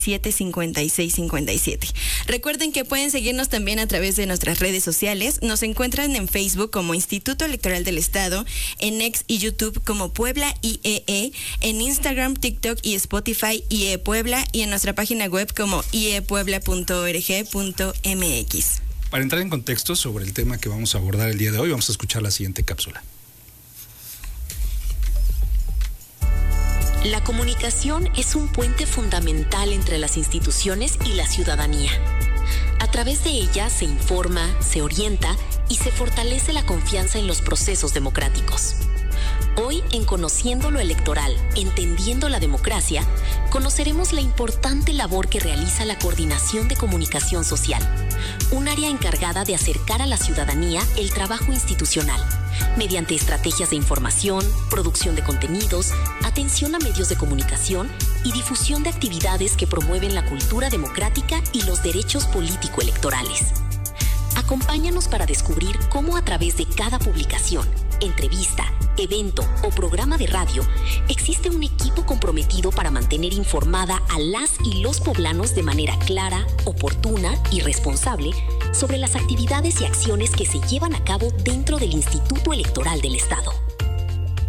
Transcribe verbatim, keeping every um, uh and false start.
siete cincuenta y seis cincuenta y siete. Recuerden que pueden seguirnos también a través de nuestras redes sociales. Nos encuentran en Facebook como Instituto Electoral del Estado, en X y YouTube como Puebla I E E, en Instagram, TikTok y Spotify I E Puebla, y en nuestra página web como i e puebla punto org punto m x. Para entrar en contexto sobre el tema que vamos a abordar el día de hoy, vamos a escuchar la siguiente cápsula. La comunicación es un puente fundamental entre las instituciones y la ciudadanía. A través de ella se informa, se orienta y se fortalece la confianza en los procesos democráticos. Hoy, en Conociendo lo Electoral, Entendiendo la Democracia, conoceremos la importante labor que realiza la Coordinación de Comunicación Social, un área encargada de acercar a la ciudadanía el trabajo institucional, mediante estrategias de información, producción de contenidos, atención a medios de comunicación y difusión de actividades que promueven la cultura democrática y los derechos político-electorales. Acompáñanos para descubrir cómo a través de cada publicación, entrevista, evento o programa de radio, existe un equipo comprometido para mantener informada a las y los poblanos de manera clara, oportuna y responsable sobre las actividades y acciones que se llevan a cabo dentro del Instituto Electoral del Estado.